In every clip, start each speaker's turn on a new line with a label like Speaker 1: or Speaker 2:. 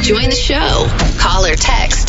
Speaker 1: Join the show. Call or text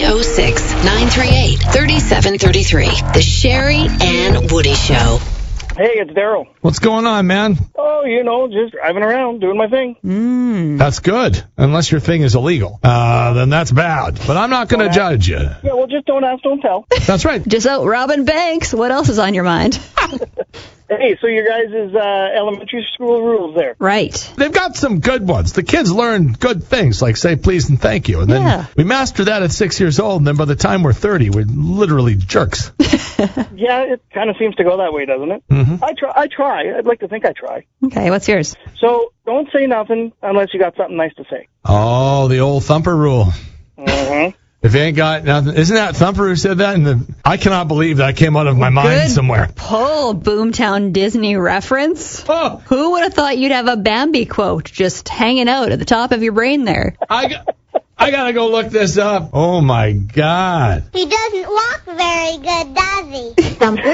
Speaker 1: 306-938-3733. The Sherry and Woody Show.
Speaker 2: Hey, it's Daryl.
Speaker 3: What's going on, man?
Speaker 2: Oh, just driving around, doing my thing.
Speaker 3: That's good. Unless your thing is illegal. Then that's bad. But I'm not going to judge you.
Speaker 2: Yeah, well, just don't ask, don't tell.
Speaker 3: That's right.
Speaker 4: Just out robbing banks. What else is on your mind?
Speaker 2: Hey, so your guys' elementary school rules there.
Speaker 4: Right.
Speaker 3: They've got some good ones. The kids learn good things like say please and thank you. And then we master that at 6 years old, and then by the time we're 30, we're literally jerks.
Speaker 2: Yeah, it kind of seems to go that way, doesn't it?
Speaker 3: Mm-hmm.
Speaker 2: I try. I'd like to think I try.
Speaker 4: Okay, what's yours?
Speaker 2: So don't say nothing unless you got something nice to say.
Speaker 3: Oh, the old thumper rule.
Speaker 2: Mm-hmm.
Speaker 3: If you ain't got nothing, isn't that Thumper who said that? I cannot believe that came out of my mind somewhere.
Speaker 4: Pull, Boomtown Disney reference.
Speaker 3: Oh.
Speaker 4: Who would have thought you'd have a Bambi quote just hanging out at the top of your brain there?
Speaker 3: I gotta go look this up. Oh my God.
Speaker 5: He doesn't walk very good, does he?
Speaker 6: Thumper?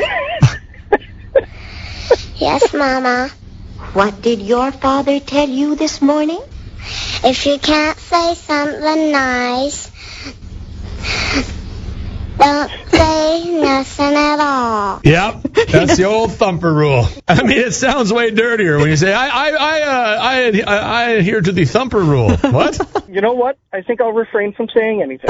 Speaker 5: Yes, Mama.
Speaker 6: What did your father tell you this morning?
Speaker 5: If you can't say something nice, don't say nothing at all.
Speaker 3: Yep, that's the old Thumper rule. I mean, it sounds way dirtier when you say, I adhere to the Thumper rule. What?
Speaker 2: You know what? I think I'll refrain from saying anything.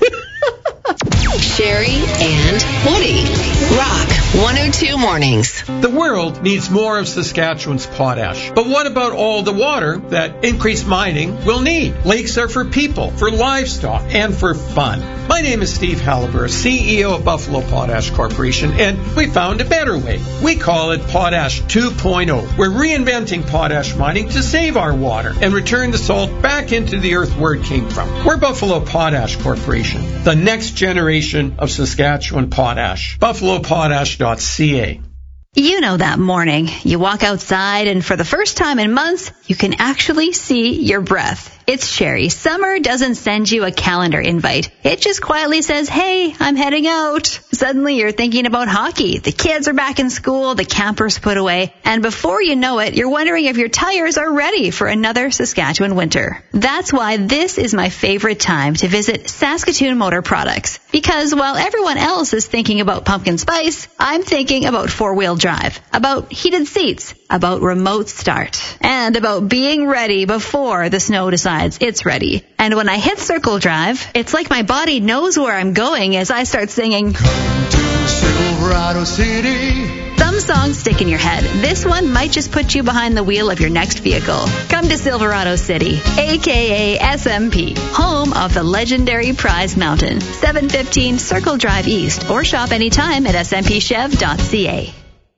Speaker 1: Sherry and Woody. Rock 102 Mornings.
Speaker 7: The world needs more of Saskatchewan's potash. But what about all the water that increased mining will need? Lakes are for people, for livestock, and for fun. My name is Steve Halliburton, CEO of Buffalo Potash Corporation, and we found a better way. We call it Potash 2.0. We're reinventing potash mining to save our water and return the salt back into the earth where it came from. We're Buffalo Potash Corporation, the next generation of Saskatchewan potash. BuffaloPotash.ca.
Speaker 4: You know that morning. You walk outside, and for the first time in months, you can actually see your breath. It's Sherry. Summer doesn't send you a calendar invite. It just quietly says, hey, I'm heading out. Suddenly you're thinking about hockey. The kids are back in school, the campers put away, and before you know it, you're wondering if your tires are ready for another Saskatchewan winter. That's why this is my favorite time to visit Saskatoon Motor Products. Because while everyone else is thinking about pumpkin spice, I'm thinking about four-wheel drive, about heated seats, about remote start, and about being ready before the snow decides it's ready. And when I hit Circle Drive, it's like my body knows where I'm going as I start singing.
Speaker 8: Come to Silverado City.
Speaker 4: Some songs stick in your head. This one might just put you behind the wheel of your next vehicle. Come to Silverado City, a.k.a. SMP, home of the legendary Prize Mountain, 715 Circle Drive East, or shop anytime at smpchev.ca.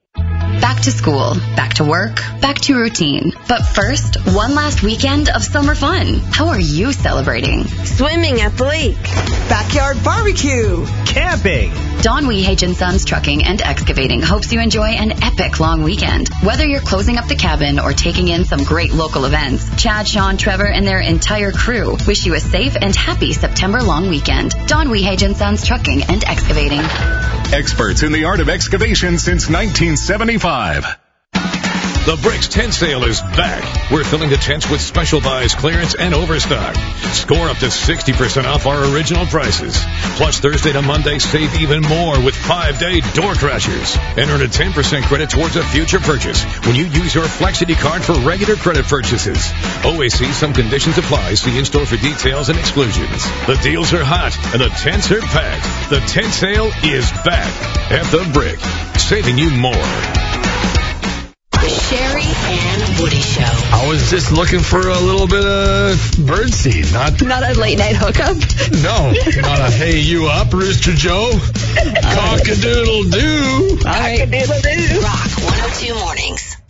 Speaker 9: Back to school, back to work, back to routine. But first, one last weekend of summer fun. How are you celebrating?
Speaker 1: Swimming at the lake.
Speaker 10: Backyard barbecue.
Speaker 11: Camping.
Speaker 9: Don Wehage & Sons Trucking and Excavating hopes you enjoy an epic long weekend. Whether you're closing up the cabin or taking in some great local events, Chad, Sean, Trevor, and their entire crew wish you a safe and happy September long weekend. Don Wehage & Sons Trucking and Excavating.
Speaker 12: Experts in the art of excavation since 1975.
Speaker 13: The Bricks Tent Sale is back. We're filling the tents with special buys, clearance, and overstock. Score up to 60% off our original prices. Plus, Thursday to Monday, save even more with 5-day door crashers. And earn a 10% credit towards a future purchase when you use your Flexity card for regular credit purchases. Always see some conditions apply. See in-store for details and exclusions. The deals are hot, and the tents are packed. The tent sale is back at the Brick, saving you more.
Speaker 1: The Sherry and Woody Show.
Speaker 3: I was just looking for a little bit of birdseed, not
Speaker 4: a late night hookup.
Speaker 3: No, not a hey you up, Rooster Joe. Cock-a-doodle-doo.
Speaker 4: All right.
Speaker 1: Rock 102 Mornings.